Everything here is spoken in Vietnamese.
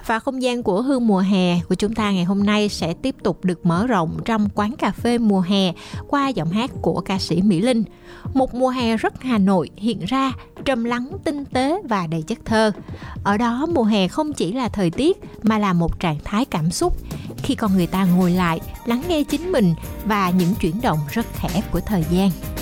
Và không gian của Hương mùa hè của chúng ta ngày hôm nay sẽ tiếp tục được mở rộng trong quán cà phê mùa hè qua giọng hát của ca sĩ Mỹ Linh. Một mùa hè rất Hà Nội hiện ra, trầm lắng, tinh tế và đầy chất thơ. Ở đó mùa hè không chỉ là thời tiết mà là một trạng thái cảm xúc khi con người ta ngồi lại, lắng nghe chính mình và những chuyển động rất khẽ của thời gian.